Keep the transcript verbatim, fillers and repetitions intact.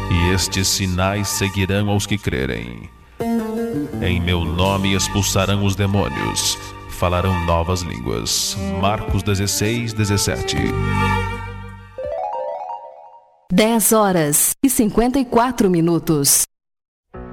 E estes sinais seguirão aos que crerem. Em meu nome expulsarão os demônios, falarão novas línguas. Marcos dezesseis, dezessete. dez horas e cinquenta e quatro minutos.